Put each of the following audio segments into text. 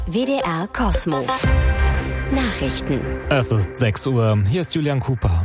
WDR Cosmo. Nachrichten. Es ist 6 Uhr. Hier ist Julian Cooper.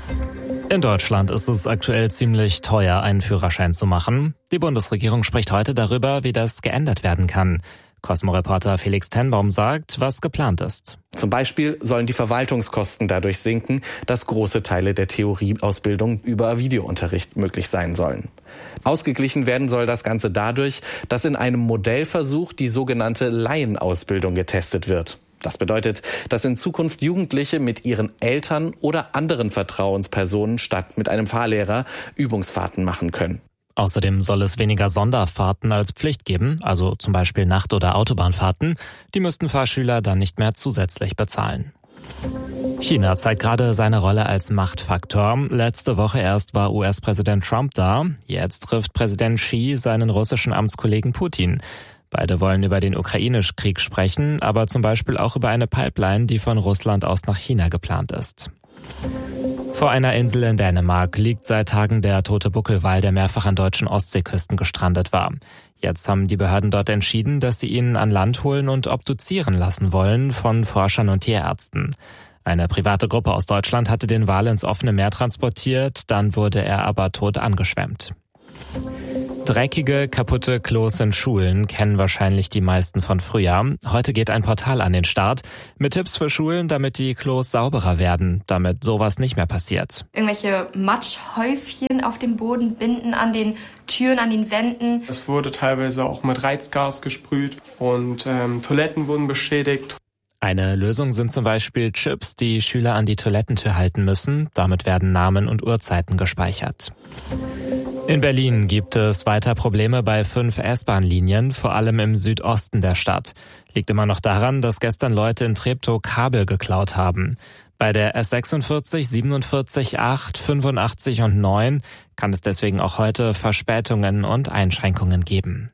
In Deutschland ist es aktuell ziemlich teuer, einen Führerschein zu machen. Die Bundesregierung spricht heute darüber, wie das geändert werden kann. Cosmo-Reporter Felix Tenbaum sagt, was geplant ist. Zum Beispiel sollen die Verwaltungskosten dadurch sinken, dass große Teile der Theorieausbildung über Videounterricht möglich sein sollen. Ausgeglichen werden soll das Ganze dadurch, dass in einem Modellversuch die sogenannte Laienausbildung getestet wird. Das bedeutet, dass in Zukunft Jugendliche mit ihren Eltern oder anderen Vertrauenspersonen statt mit einem Fahrlehrer Übungsfahrten machen können. Außerdem soll es weniger Sonderfahrten als Pflicht geben, also zum Beispiel Nacht- oder Autobahnfahrten. Die müssten Fahrschüler dann nicht mehr zusätzlich bezahlen. China zeigt gerade seine Rolle als Machtfaktor. Letzte Woche erst war US-Präsident Trump da. Jetzt trifft Präsident Xi seinen russischen Amtskollegen Putin. Beide wollen über den Ukraine-Krieg sprechen, aber zum Beispiel auch über eine Pipeline, die von Russland aus nach China geplant ist. Vor einer Insel in Dänemark liegt seit Tagen der tote Buckelwal, der mehrfach an deutschen Ostseeküsten gestrandet war. Jetzt haben die Behörden dort entschieden, dass sie ihn an Land holen und obduzieren lassen wollen von Forschern und Tierärzten. Eine private Gruppe aus Deutschland hatte den Wal ins offene Meer transportiert, dann wurde er aber tot angeschwemmt. Dreckige, kaputte Klos in Schulen kennen wahrscheinlich die meisten von früher. Heute geht ein Portal an den Start mit Tipps für Schulen, damit die Klos sauberer werden, damit sowas nicht mehr passiert. Irgendwelche Matschhäufchen auf dem Boden binden, an den Türen, an den Wänden. Es wurde teilweise auch mit Reizgas gesprüht und Toiletten wurden beschädigt. Eine Lösung sind zum Beispiel Chips, die Schüler an die Toilettentür halten müssen. Damit werden Namen und Uhrzeiten gespeichert. In Berlin gibt es weiter Probleme bei 5 S-Bahn-Linien, vor allem im Südosten der Stadt. Liegt immer noch daran, dass gestern Leute in Treptow Kabel geklaut haben. Bei der S46, 47, 8, 85 und 9 kann es deswegen auch heute Verspätungen und Einschränkungen geben.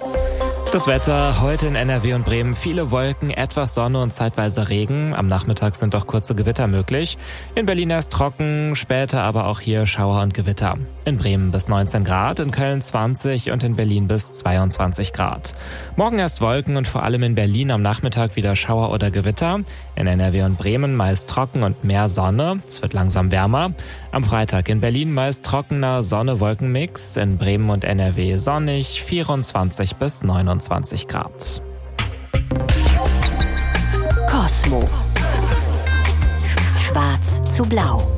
Das Wetter heute in NRW und Bremen: viele Wolken, etwas Sonne und zeitweise Regen. Am Nachmittag sind auch kurze Gewitter möglich. In Berlin erst trocken, später aber auch hier Schauer und Gewitter. In Bremen bis 19 Grad, in Köln 20 und in Berlin bis 22 Grad. Morgen erst Wolken und vor allem in Berlin am Nachmittag wieder Schauer oder Gewitter. In NRW und Bremen meist trocken und mehr Sonne. Es wird langsam wärmer. Am Freitag in Berlin meist trockener Sonne-Wolken-Mix. In Bremen und NRW sonnig, 24 bis 29 Grad. Cosmo. Schwarz zu blau.